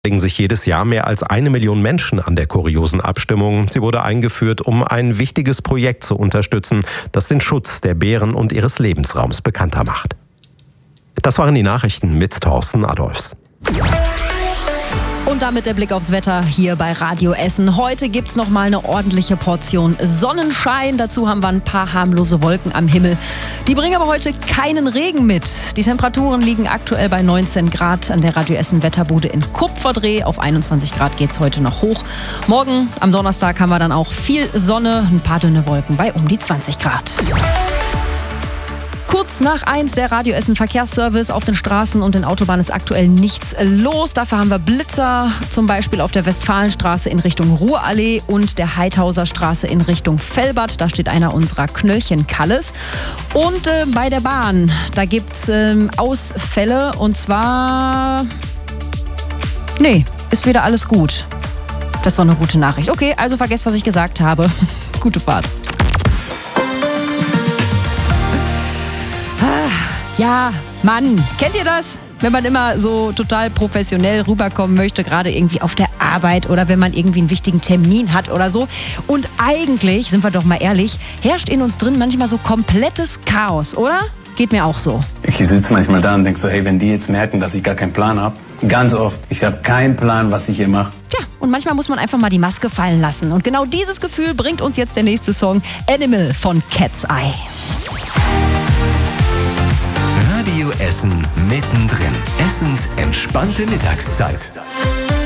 beteiligen sich jedes Jahr mehr als 1 Million Menschen an der kuriosen Abstimmung. Sie wurde eingeführt, um ein wichtiges Projekt zu unterstützen, das den Schutz der Bären und ihres Lebensraums bekannter macht. Das waren die Nachrichten mit Thorsten Adolfs. Und damit der Blick aufs Wetter hier bei Radio Essen. Heute gibt's noch mal eine ordentliche Portion Sonnenschein. Dazu haben wir ein paar harmlose Wolken am Himmel. Die bringen aber heute keinen Regen mit. Die Temperaturen liegen aktuell bei 19 Grad an der Radio Essen Wetterbude in Kupferdreh. Auf 21 Grad geht's heute noch hoch. Morgen am Donnerstag haben wir dann auch viel Sonne, ein paar dünne Wolken bei um die 20 Grad. Kurz nach 1 der Radio Essen Verkehrsservice. Auf den Straßen und den Autobahnen ist aktuell nichts los. Dafür haben wir Blitzer, zum Beispiel auf der Westfalenstraße in Richtung Ruhrallee und der Heidhauser Straße in Richtung Velbert. Da steht einer unserer Knöllchen-Kalles. Und bei der Bahn, da gibt's Ausfälle und zwar... Nee, ist wieder alles gut. Das ist doch eine gute Nachricht. Okay, also vergesst, was ich gesagt habe. Gute Fahrt. Ja, Mann, kennt ihr das? Wenn man immer so total professionell rüberkommen möchte, gerade irgendwie auf der Arbeit oder wenn man irgendwie einen wichtigen Termin hat oder so. Und eigentlich, sind wir doch mal ehrlich, herrscht in uns drin manchmal so komplettes Chaos, oder? Geht mir auch so. Ich sitze manchmal da und denke so, hey, wenn die jetzt merken, dass ich gar keinen Plan habe, ganz oft, ich habe keinen Plan, was ich hier mache. Tja, und manchmal muss man einfach mal die Maske fallen lassen. Und genau dieses Gefühl bringt uns jetzt der nächste Song, Animal von Cat's Eye. Radio Essen mittendrin. Essens entspannte Mittagszeit.